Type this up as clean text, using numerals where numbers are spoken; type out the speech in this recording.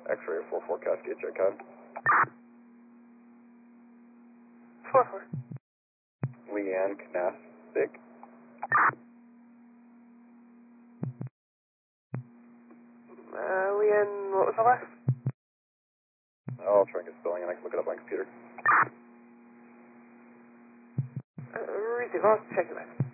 X-ray 4-4 Cascade, check code. 4-4. Leanne Knasik. Leanne, what was the last? I'll try and get spelling and I can look it up on my computer. Receive, I'll check it back.